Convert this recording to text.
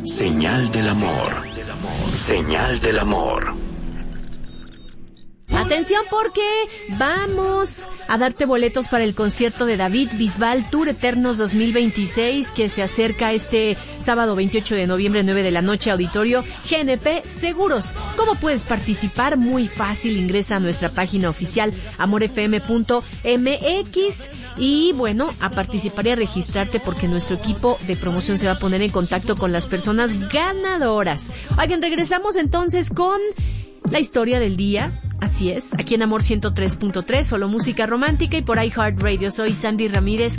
Señal del amor. Señal del amor. Atención porque vamos a darte boletos para el concierto de David Bisbal Tour Eternos 2026 que se acerca este sábado 28 de noviembre 9 de la noche, Auditorio GNP Seguros. ¿Cómo puedes participar? Muy fácil, ingresa a nuestra página oficial amorfm.mx y bueno, a participar y a registrarte porque nuestro equipo de promoción se va a poner en contacto con las personas ganadoras. Oigan, regresamos entonces con la historia del día. Así es, aquí en Amor 103.3, solo música romántica y por iHeartRadio. Soy Sandy Ramírez.